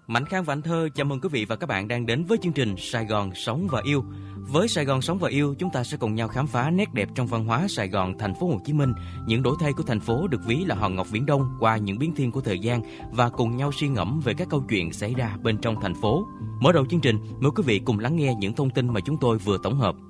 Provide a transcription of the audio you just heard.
Mạnh Khang và Anh Thơ chào mừng quý vị và các bạn đang đến với chương trình Sài Gòn Sống và Yêu. Với Sài Gòn Sống và Yêu, chúng ta sẽ cùng nhau khám phá nét đẹp trong văn hóa Sài Gòn, thành phố Hồ Chí Minh, những đổi thay của thành phố được ví là hòn ngọc viễn đông qua những biến thiên của thời gian và cùng nhau suy ngẫm về các câu chuyện xảy ra bên trong thành phố. Mở đầu chương trình, mời quý vị cùng lắng nghe những thông tin mà chúng tôi vừa tổng hợp.